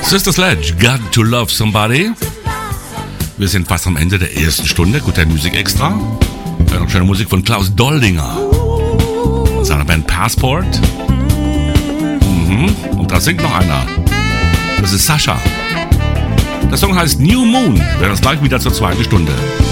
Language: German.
Sister Sledge, Got to Love Somebody. Wir sind fast am Ende der ersten Stunde. Gute Musik extra. Noch schöne Musik von Klaus Doldinger und seiner Band Passport. Und da singt noch einer. Das ist Sascha. Der Song heißt New Moon. Wir hören uns gleich wieder zur zweiten Stunde.